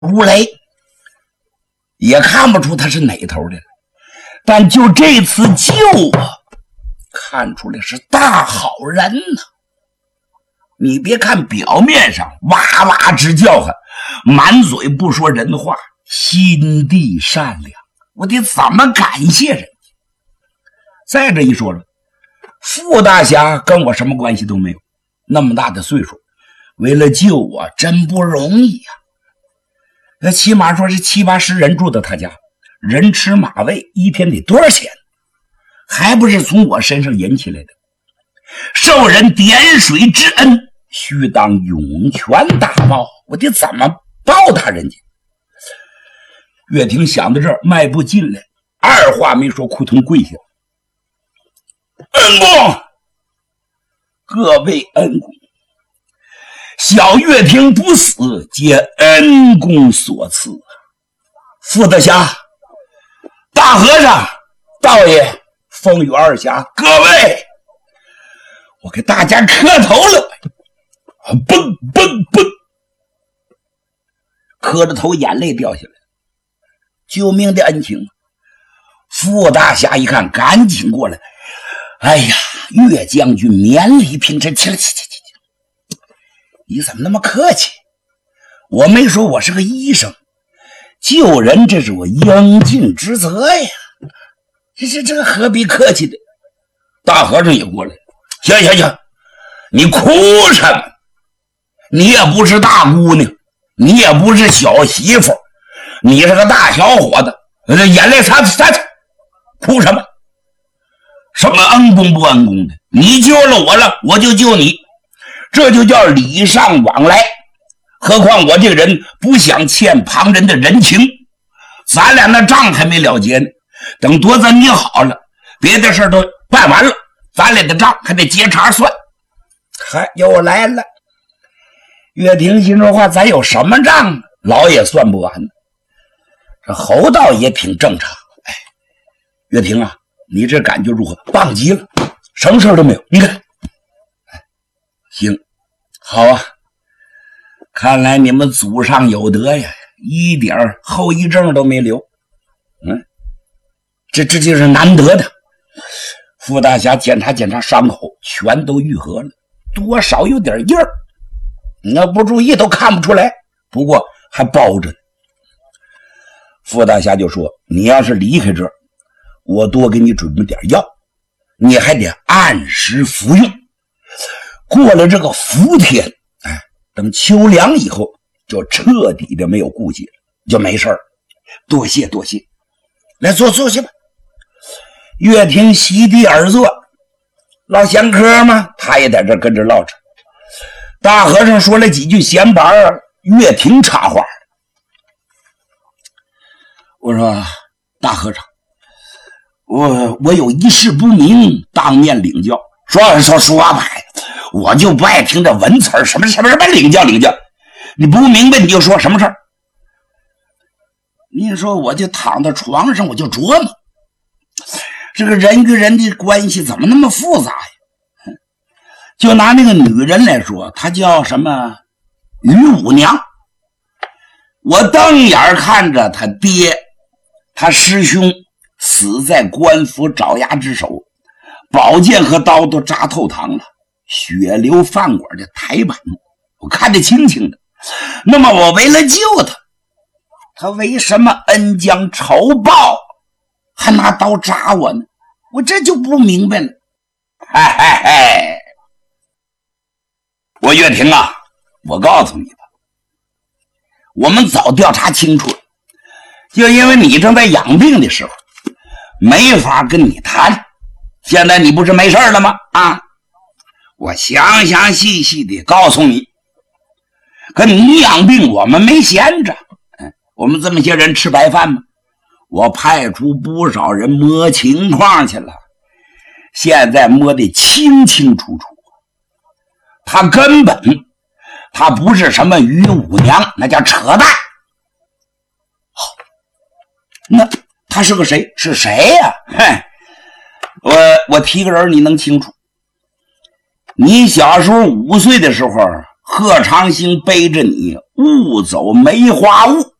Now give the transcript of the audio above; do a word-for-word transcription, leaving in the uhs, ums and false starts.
吴雷，也看不出他是哪头的，但就这次救啊，看出来是大好人呢。你别看表面上哇哇直叫唤，满嘴不说人话，心地善良，我得怎么感谢人家？再这一说了，傅大侠跟我什么关系都没有，那么大的岁数，为了救我真不容易呀、啊。那起码说是七八十人住到他家，人吃马喂，一天得多少钱？还不是从我身上引起来的。受人点水之恩，须当涌泉大报，我得怎么报答人家？岳霆想到这儿，迈步进来，二话没说，扑通跪下。恩公，各位恩公，小岳霆不死，皆恩公所赐。傅大侠、大和尚、道爷、风雨二侠，各位，我给大家磕头了。嘣嘣嘣，磕着头，眼泪掉下来。救命的恩情，傅大侠一看，赶紧过来。哎呀，岳将军免礼平身，起来，起起起起！你怎么那么客气？我没说我是个医生，救人这是我应尽职责呀。这这这何必客气的？大和尚也过来了。行行行，你哭什么？你也不是大姑娘，你也不是小媳妇，你是个大小伙子，眼泪擦擦擦，哭什么？什么恩公不恩公的？你救了我了，我就救你，这就叫礼尚往来。何况我这个人不想欠旁人的人情，咱俩那账还没了结呢，等多咱你好了，别的事都办完了，咱俩的账还得结茬算。嗨，又来了。岳霆心说话，咱有什么账？老也算不完。这侯道也挺正常。哎，岳霆啊，你这感觉如何？棒极了，什么事都没有。你看，哎，行，好啊。看来你们祖上有德呀，一点后遗症都没留。嗯，这这就是难得的。傅大侠检查检查伤口，全都愈合了，多少有点印儿。你要不注意都看不出来，不过还包着呢。傅大侠就说，你要是离开这儿，我多给你准备点药，你还得按时服用。过了这个伏天，哎，等秋凉以后就彻底的没有顾忌了，就没事儿。多谢多谢，来坐坐下吧。岳霆席地而坐，唠闲嗑嘛，他也在这跟着唠着。大和尚说了几句闲白，岳霆插话。我说大和尚，我我有一事不明，当面领教。说说说吧，我就不爱听这文词儿，什么什么什么领教领教。你不明白你就说什么事儿。你说我就躺在床上，我就琢磨，这个人与人的关系怎么那么复杂呀？就拿那个女人来说，她叫什么于五娘。我瞪眼看着他爹，他师兄死在官府爪牙之手，宝剑和刀都扎透膛了，血流饭馆的台板我看得清清的。那么我为了救他，他为什么恩将仇报，还拿刀扎我呢？我这就不明白了。嘿嘿嘿，我岳霆啊，我告诉你吧，我们早调查清楚了，就因为你正在养病的时候，没法跟你谈。现在你不是没事了吗？啊，我详详细细的告诉你，可你养病我们没闲着，嗯，我们这么些人吃白饭吗？我派出不少人摸情况去了，现在摸得清清楚楚。他根本他不是什么于五娘，那叫扯淡。好，那他是个谁？是谁呀、啊？嘿，我我提个人你能清楚。你小时候五岁的时候贺长兴背着你误走梅花坞。